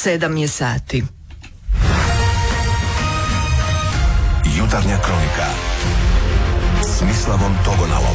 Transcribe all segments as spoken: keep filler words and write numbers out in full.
Sedam je sati. Jutarnja kronika s Mislavom Togonalom.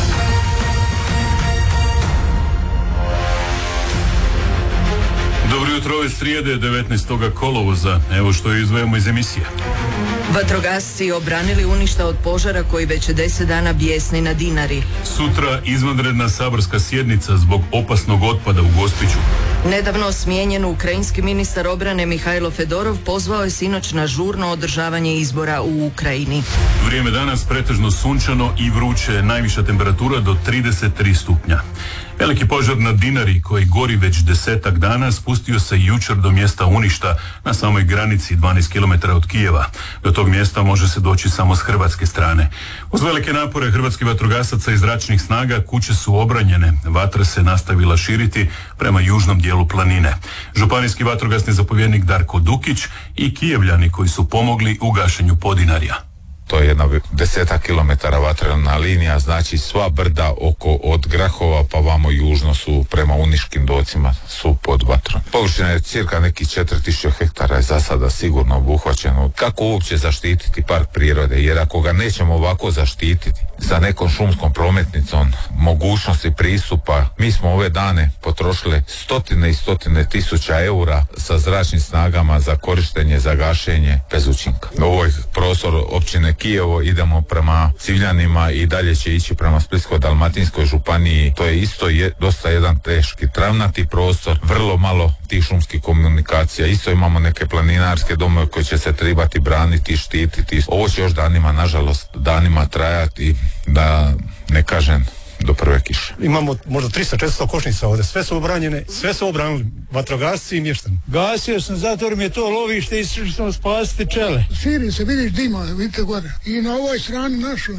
Dobro jutro, ove srijede devetnaestog kolovoza. Evo što izdvajamo iz emisije. Vatrogasci obranili Uništa od požara koji već deset dana bijesni na Dinari. Sutra izvanredna saborska sjednica zbog opasnog otpada u Gospiću. Nedavno smijenjen ukrajinski ministar obrane Mihajlo Fedorov pozvao je sinoć na žurno održavanje izbora u Ukrajini. Vrijeme danas pretežno sunčano i vruće, najviša temperatura do trideset tri stupnja. Veliki požar na Dinari koji gori već desetak dana spustio se jučer do mjesta Uništa na samoj granici dvanaest kilometara od Kijeva. Do tog mjesta može se doći samo s hrvatske strane. Uz velike napore hrvatskih vatrogasaca i zračnih snaga kuće su obranjene. Vatra se nastavila širiti prema južnom dijelu planine. Županijski vatrogasni zapovjednik Darko Dukić i Kijevljani koji su pomogli u gašenju podinarja. To je jedna desetak kilometara vatrena linija, znači sva brda oko od Grahova pa vamo južno su prema Uniškim docima su pod vatrom. Površina je cirka nekih četiri tisuće hektara je za sada sigurno obuhvaćeno. Kako uopće zaštititi park prirode, jer ako ga nećemo ovako zaštititi sa nekom šumskom prometnicom, mogućnosti pristupa, mi smo ove dane potrošili stotine i stotine tisuća eura sa zračnim snagama za korištenje, za gašenje bez učinka. Ovo je prostor općine Kijevo, idemo prema Civljanima i dalje će ići prema Splitsko-dalmatinskoj županiji. To je isto je, dosta jedan teški travnati prostor, vrlo malo tih šumskih komunikacija. Isto imamo neke planinarske domove koji će se trebati braniti, štititi. Ovo će još danima, nažalost, danima trajati, da ne kažem do prve kiše. Imamo možda tristo četiristo košnica ovdje, sve su obranjene, sve su obranili vatrogasci i mještani. Gasio sam zato jer mi je to lovište i išli smo spasiti pčele. Širi se, vidiš dima, vidite gore. I na ovoj strani našoj.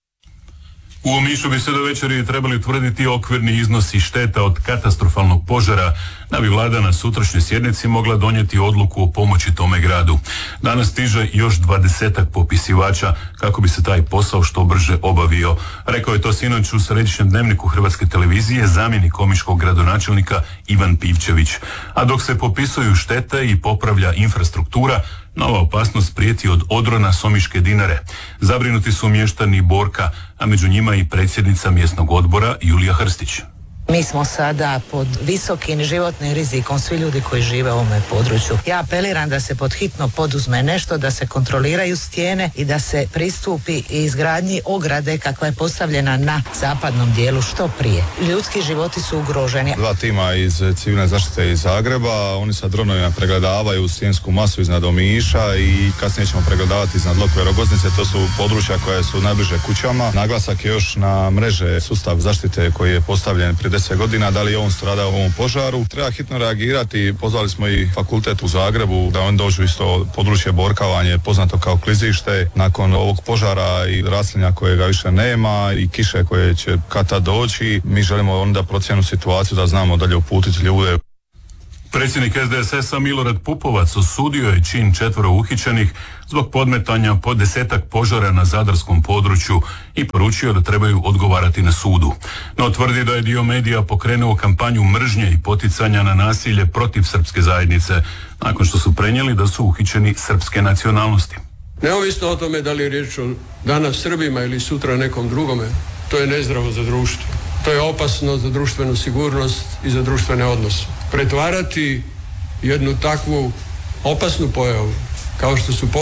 U Omišu bi se do večeri trebali utvrditi okvirni iznosi šteta od katastrofalnog požara, da bi vlada na sutrašnjoj sjednici mogla donijeti odluku o pomoći tome gradu. Danas stiže još dvadesetak popisivača kako bi se taj posao što brže obavio. Rekao je to sinoć u središnjem dnevniku Hrvatske televizije zamjenik omiškog gradonačelnika Ivan Pivčević. A dok se popisuju štete i popravlja infrastruktura, nova opasnost prijeti od odrona s Omiške Dinare. Zabrinuti su mještani Borka, a među njima i predsjednica mjesnog odbora Julija Hrstić. Mi smo sada pod visokim životnim rizikom, svi ljudi koji žive u ovome području. Ja apeliram da se pod hitno poduzme nešto, da se kontroliraju stijene i da se pristupi izgradnji ograde kakva je postavljena na zapadnom dijelu što prije. Ljudski životi su ugroženi. Dva tima iz civilne zaštite iz Zagreba, oni sa dronovima pregledavaju stijensku masu iznad Omiša i kasnije ćemo pregledavati iznad Lokve Rogoznice. To su područja koje su najbliže kućama. Naglasak je još na mreže sustav zaštite koji je postavljen prije deset godina, da li je on stradao u ovom požaru. Treba hitno reagirati, pozvali smo i fakultet u Zagrebu da on dođu isto područje Borkavanje, poznato kao klizište. Nakon ovog požara i raslinja kojega više nema i kiše koje će kata doći, mi želimo onda procjenu situaciju da znamo dalje uputiti ljude. Predsjednik S D S S-a Milorad Pupovac osudio je čin četvoro uhićenih zbog podmetanja po desetak požara na zadarskom području i poručio da trebaju odgovarati na sudu. No tvrdi da je dio medija pokrenuo kampanju mržnje i poticanja na nasilje protiv srpske zajednice, nakon što su prenijeli da su uhićeni srpske nacionalnosti. Neovisno o tome da li je riječ o danas Srbima ili sutra nekom drugome, to je nezdravo za društvo. To je opasno za društvenu sigurnost i za društvene odnose. Pretvarati jednu takvu opasnu pojavu kao što su